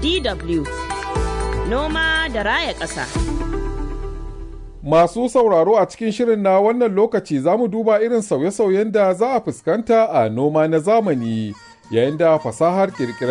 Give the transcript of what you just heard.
DW Noma da raya ƙasa. Masu sauraro, a cikin shirin na wannan lokaci za mu duba irin sauye-sauyen da za a fuskanta a noma na zamani yayin da fasahar ƙirƙirar